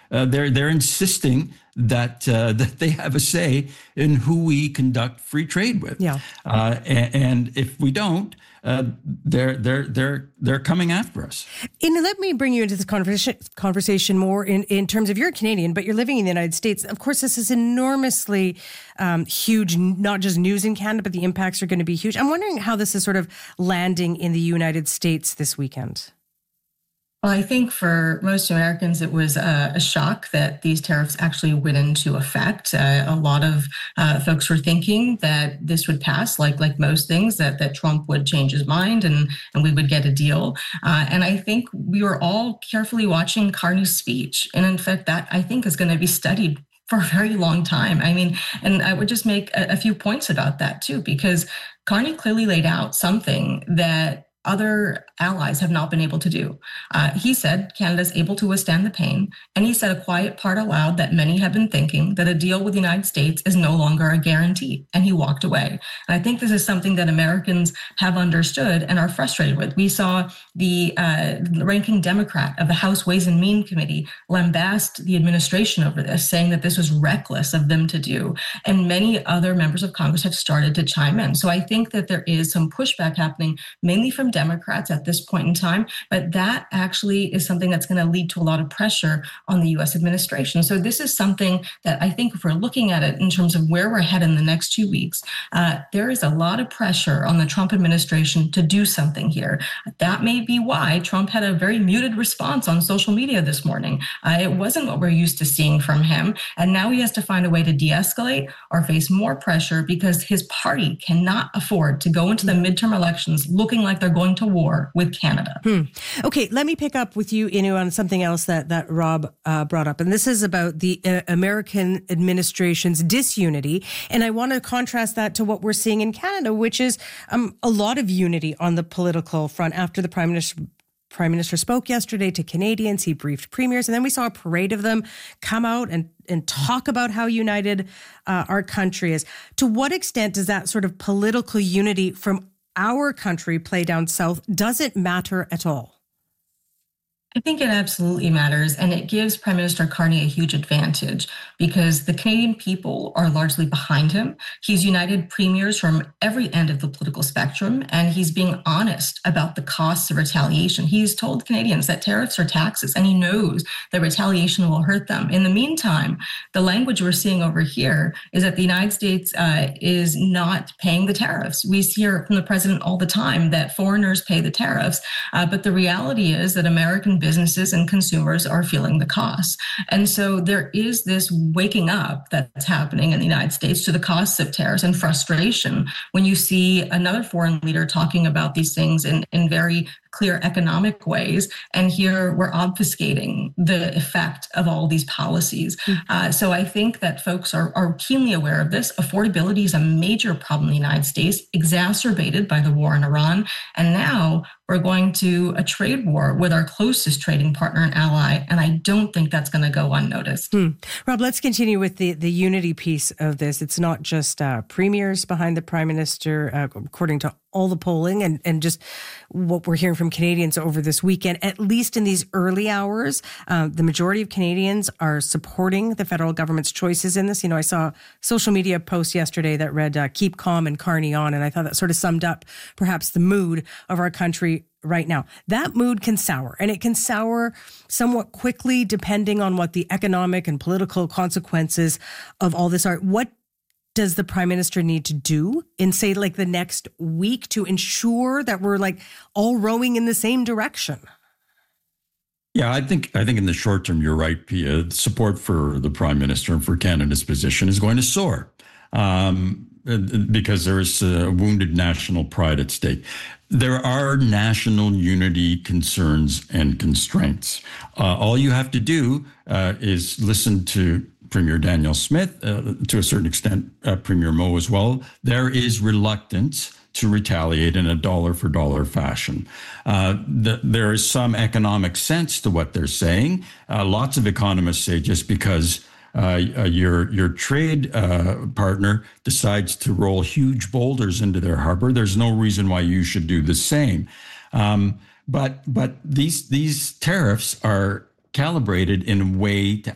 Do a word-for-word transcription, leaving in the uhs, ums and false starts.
uh, they're they're insisting that uh, that they have a say in who we conduct free trade with. Yeah. Uh, and, and if we don't, uh, they're they're they're they're coming after us. And let me bring you into this conversation conversation more in, in terms of you're a Canadian, but you're living in the United States. Of course, this is enormously um, huge, not just news in Canada, but the impacts are going to be huge. I'm wondering how this is sort of landing in the United States this weekend. Well, I think for most Americans, it was a, a shock that these tariffs actually went into effect. Uh, a lot of uh, folks were thinking that this would pass, like like most things, that that Trump would change his mind and, and we would get a deal. Uh, and I think we were all carefully watching Carney's speech. And in fact, that I think is going to be studied for a very long time. I mean, and I would just make a, a few points about that too, because Carney clearly laid out something that other allies have not been able to do. Uh, he said Canada's able to withstand the pain, and he said a quiet part aloud that many have been thinking, that a deal with the United States is no longer a guarantee, and he walked away. And I think this is something that Americans have understood and are frustrated with. We saw the uh, ranking Democrat of the House Ways and Means Committee lambast the administration over this, saying that this was reckless of them to do. And many other members of Congress have started to chime in. So I think that there is some pushback happening, mainly from Democrats at this point in time, but that actually is something that's going to lead to a lot of pressure on the U S administration. So this is something that I think if we're looking at it in terms of where we're headed in the next two weeks, uh, there is a lot of pressure on the Trump administration to do something here. That may be why Trump had a very muted response on social media this morning. Uh, it wasn't what we're used to seeing from him. And now he has to find a way to de-escalate or face more pressure because his party cannot afford to go into the midterm elections looking like they're going to war with Canada. Hmm. Okay, let me pick up with you, Inu, on something else that, that Rob uh, brought up. And this is about the uh, American administration's disunity. And I want to contrast that to what we're seeing in Canada, which is um, a lot of unity on the political front. After the Prime Minister Prime Minister spoke yesterday to Canadians, he briefed premiers, and then we saw a parade of them come out and, and talk about how united uh, our country is. To what extent does that sort of political unity from our country play down south? Does it matter at all? I think it absolutely matters, and it gives Prime Minister Carney a huge advantage because the Canadian people are largely behind him. He's united premiers from every end of the political spectrum, and he's being honest about the costs of retaliation. He's told Canadians that tariffs are taxes, and he knows that retaliation will hurt them. In the meantime, the language we're seeing over here is that the United States uh, is not paying the tariffs. We hear from the president all the time that foreigners pay the tariffs, uh, but the reality is that American businesses and consumers are feeling the costs. And so there is this waking up that's happening in the United States to the costs of tariffs and frustration when you see another foreign leader talking about these things in, in very clear economic ways. And here we're obfuscating the effect of all these policies. Mm-hmm. Uh, so I think that folks are, are keenly aware of this. Affordability is a major problem in the United States, exacerbated by the war in Iran. And now we're going to a trade war with our closest trading partner and ally. And I don't think that's going to go unnoticed. Hmm. Rob, let's continue with the, the unity piece of this. It's not just uh, premiers behind the Prime Minister, uh, according to all the polling and, and just what we're hearing from Canadians over this weekend, at least in these early hours, uh, the majority of Canadians are supporting the federal government's choices in this. You know, I saw a social media post yesterday that read, uh, keep calm and Carney on. And I thought that sort of summed up perhaps the mood of our country right now. That mood can sour, and it can sour somewhat quickly depending on what the economic and political consequences of all this are. What does the Prime Minister need to do in, say, like the next week to ensure that we're like all rowing in the same direction? Yeah, I think I think in the short term, you're right, Pia. Support for the Prime Minister and for Canada's position is going to soar um, because there is a wounded national pride at stake. There are national unity concerns and constraints. Uh, all you have to do uh, is listen to Premier Danielle Smith, uh, to a certain extent, uh, Premier Moe as well. There is reluctance to retaliate in a dollar for dollar fashion. Uh, the, there is some economic sense to what they're saying. Uh, lots of economists say just because uh, your your trade uh, partner decides to roll huge boulders into their harbor, there's no reason why you should do the same. Um, but but these these tariffs are calibrated in a way to